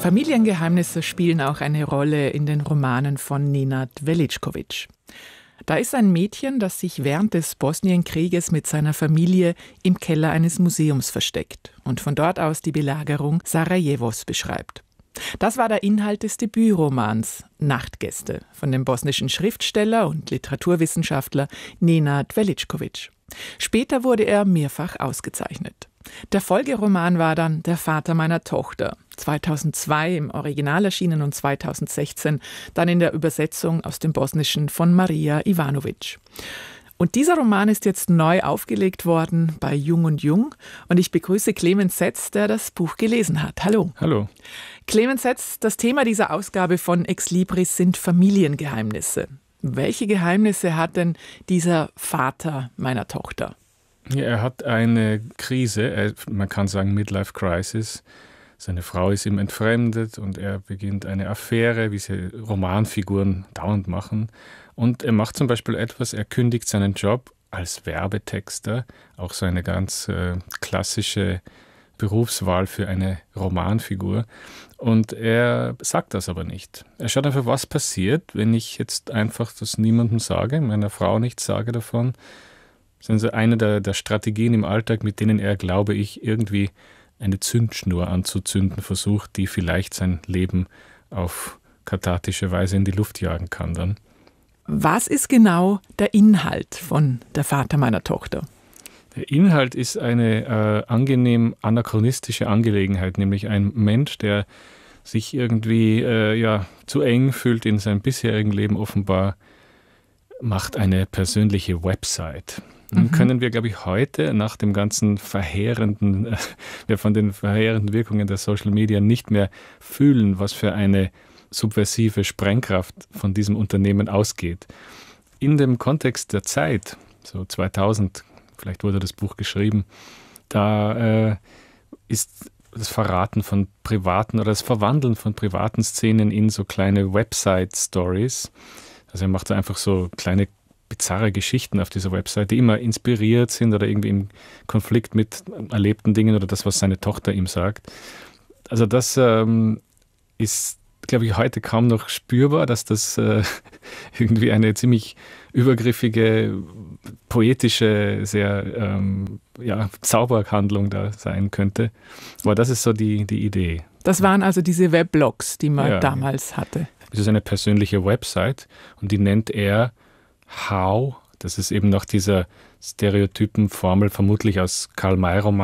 Familiengeheimnisse spielen auch eine Rolle in den Romanen von Nenad Veličković. Da ist ein Mädchen, das sich während des Bosnienkrieges mit seiner Familie im Keller eines Museums versteckt und von dort aus die Belagerung Sarajevos beschreibt. Das war der Inhalt des Debütromans Nachtgäste von dem bosnischen Schriftsteller und Literaturwissenschaftler Nenad Veličković. Später wurde er mehrfach ausgezeichnet. Der Folgeroman war dann Der Vater meiner Tochter, 2002 im Original erschienen und 2016 dann in der Übersetzung aus dem Bosnischen von Marija Ivanović. Und dieser Roman ist jetzt neu aufgelegt worden bei Jung und Jung und ich begrüße Clemens Setz, der das Buch gelesen hat. Hallo. Hallo. Clemens Setz, das Thema dieser Ausgabe von Ex Libris sind Familiengeheimnisse. Welche Geheimnisse hat denn dieser Vater meiner Tochter? Ja, er hat eine Krise, man kann sagen Midlife Crisis. Seine Frau ist ihm entfremdet und er beginnt eine Affäre, wie sie Romanfiguren dauernd machen. Und er macht zum Beispiel etwas, er kündigt seinen Job als Werbetexter, auch so eine ganz klassische Berufswahl für eine Romanfigur. Und er sagt das aber nicht. Er schaut einfach, was passiert, wenn ich jetzt einfach das niemandem sage, meiner Frau nichts sage davon. Das ist also eine der Strategien im Alltag, mit denen er, glaube ich, irgendwie eine Zündschnur anzuzünden versucht, die vielleicht sein Leben auf kathartische Weise in die Luft jagen kann dann. Was ist genau der Inhalt von Der Vater meiner Tochter? Der Inhalt ist eine angenehm anachronistische Angelegenheit, nämlich ein Mensch, der sich irgendwie zu eng fühlt in seinem bisherigen Leben offenbar, macht eine persönliche Website. Nun können wir, glaube ich, heute nach dem ganzen verheerenden, von den verheerenden Wirkungen der Social Media nicht mehr fühlen, was für eine subversive Sprengkraft von diesem Unternehmen ausgeht. In dem Kontext der Zeit, so 2000, vielleicht wurde das Buch geschrieben, da ist das Verraten von privaten oder das Verwandeln von privaten Szenen in so kleine Website-Stories. Also er macht einfach so kleine bizarre Geschichten auf dieser Website, die immer inspiriert sind oder irgendwie im Konflikt mit erlebten Dingen oder das, was seine Tochter ihm sagt. Also das ist, glaube ich, heute kaum noch spürbar, dass das irgendwie eine ziemlich übergriffige, poetische, sehr Zauberhandlung da sein könnte. Aber das ist so die Idee. Das waren also diese Weblogs, die man damals hatte. Es ist eine persönliche Website und die nennt er How. Das ist eben nach dieser Stereotypenformel, vermutlich aus Karl-May-Roman,